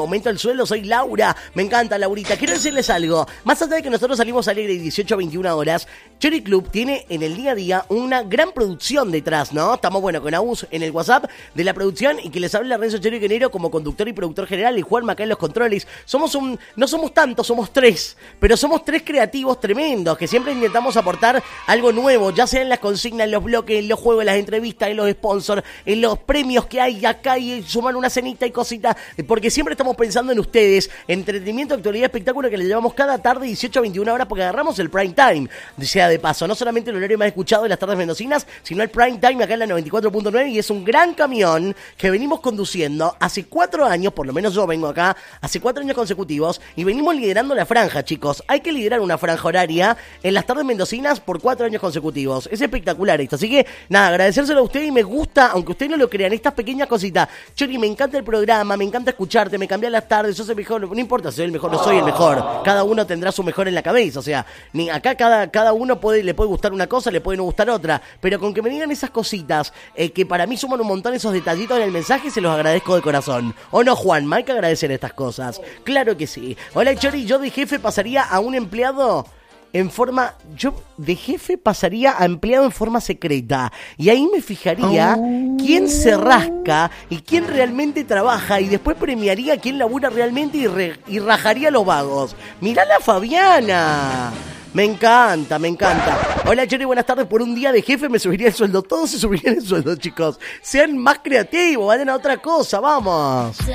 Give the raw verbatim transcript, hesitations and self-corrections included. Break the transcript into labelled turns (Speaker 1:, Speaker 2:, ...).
Speaker 1: Aumento el sueldo, soy Laura. Me encanta, Laurita. Quiero decirles algo. Más allá de que nosotros salimos alegre de dieciocho a veintiuna horas, Cherry Club tiene en el día a día una gran producción detrás, ¿no? Estamos, bueno, con Agus en el WhatsApp de la producción y que les habla Renzo Cherry Guerrero como conductor y productor general y Juan Macá en los controles. Somos un... No somos tantos, somos tres. Pero somos tres creativos tremendos que siempre intentamos aportar algo nuevo, ya sea en las consignas, en los bloques, en los juegos, en las entrevistas, en los sponsors, en los premios que hay acá y sumar una cenita y cositas, porque siempre estamos pensando en ustedes, entretenimiento, actualidad, espectáculo que le llevamos cada tarde dieciocho a veintiuna horas porque agarramos el prime time, sea de paso, no solamente el horario más escuchado de las tardes mendocinas, sino el prime time acá en la noventa y cuatro punto nueve y es un gran camión que venimos conduciendo hace cuatro años, por lo menos yo vengo acá, hace cuatro años consecutivos y venimos liderando la franja, chicos. Hay que liderar una franja horaria en las tardes mendocinas por cuatro años consecutivos. Es espectacular esto, así que nada, agradecérselo a usted y me gusta, aunque ustedes no lo crean, estas pequeñas cositas. Chori, me encanta el programa, me encanta escucharte, me cambia las tardes, yo soy el mejor, no importa si soy el mejor, no soy el mejor, cada uno tendrá su mejor en la cabeza, o sea, ni acá cada, cada uno puede, le puede gustar una cosa, le puede no gustar otra, pero con que me digan esas cositas, eh, que para mí suman un montón esos detallitos en el mensaje, se los agradezco de corazón. ¿O no, Juan? Hay que agradecer estas cosas. Claro que sí. Hola, Chori, yo de jefe pasaría a un empleado... En forma, yo de jefe pasaría a empleado en forma secreta y ahí me fijaría oh. quién se rasca y quién realmente trabaja y después premiaría a quién labura realmente y, re, y rajaría a los vagos. Mirá la Fabiana. Me encanta, me encanta. Hola, Jerry, buenas tardes. Por un día de jefe me subiría el sueldo. Todos se subirían el sueldo, chicos. Sean más creativos, vayan a otra cosa, vamos.